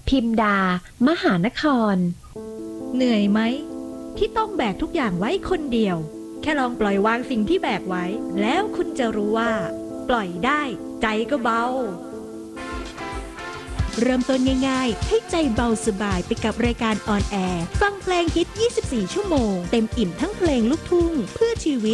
พิมดามหานครเหนื่อยไหมที่ต้องแบกทุกอย่างไว้คนเดียวแค่ลองปล่อยวางสิ่งที่แบกไว้แล้วคุณจะรู้ว่าปล่อยได้ใจก็เบาเริ่มต้นง่ายๆให้ใจเบาสบายไปกับรายการออนแอร์ฟังเพลงฮิต 24 ชั่วโมงเต็มอิ่มทั้งเพลงลูกทุ่งเพื่อชีวิต